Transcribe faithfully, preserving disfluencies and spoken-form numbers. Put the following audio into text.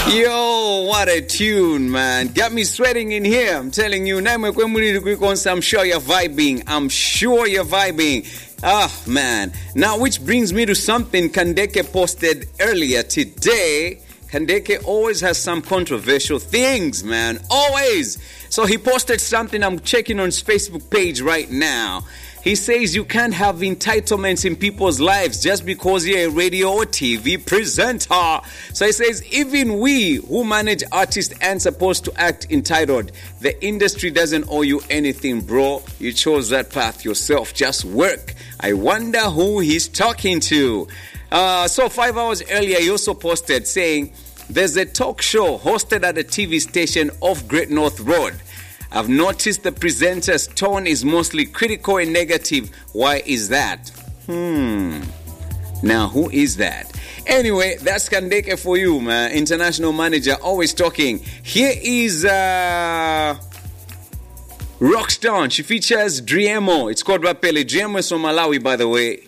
Yo, what a tune, man. Got me sweating in here. I'm telling you. I'm sure you're vibing. I'm sure you're vibing. Ah, man. Now, which brings me to something Kandeke posted earlier today. Kandeke always has some controversial things, man. Always. So he posted something. I'm checking on his Facebook page right now. He says you can't have entitlements in people's lives just because you're a radio or T V presenter. So he says even we who manage artists aren't supposed to act entitled. The industry doesn't owe you anything, bro. You chose that path yourself. Just work. I wonder who he's talking to. Uh, so five hours earlier, he also posted saying there's a talk show hosted at a T V station off Great North Road. I've noticed the presenter's tone is mostly critical and negative. Why is that? Hmm. Now, who is that? Anyway, that's Kandeke for you, man. International manager, always talking. Here is uh, Rockstone. She features Driemo. It's called Rapele. Driemo is from Malawi, by the way.